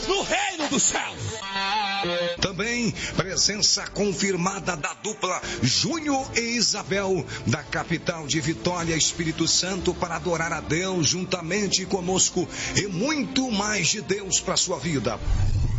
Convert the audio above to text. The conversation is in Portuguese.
Deus no reino dos céus. Também presença confirmada da dupla Júnior e Isabel, da capital de Vitória, Espírito Santo, para adorar a Deus juntamente conosco e muito mais de Deus para a sua vida.